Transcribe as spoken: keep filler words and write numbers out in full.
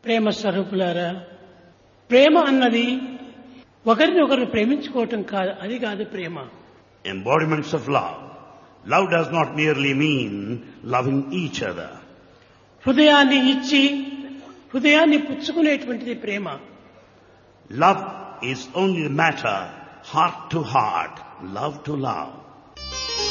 ప్రేమ స్వరూపులారా, ప్రేమ అన్నది ఒకరినొకరు ప్రేమించుకోవటం కాదు, అది కాదు ప్రేమ. Embodiments of love. Love does not merely mean loving each other. హృదయాన్ని ఇచ్చి హృదయాన్ని పుచ్చుకునేటువంటిది ప్రేమ. Love is only a matter, heart to heart, love to love.